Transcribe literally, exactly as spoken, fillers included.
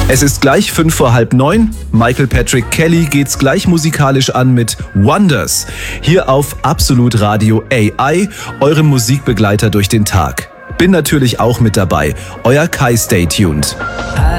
Es ist gleich fünf vor halb neun. Michael Patrick Kelly geht's gleich musikalisch an mit Wonders. Hier auf Absolut Radio A I, eurem Musikbegleiter durch den Tag. Bin natürlich auch mit dabei. Euer Kai, stay tuned.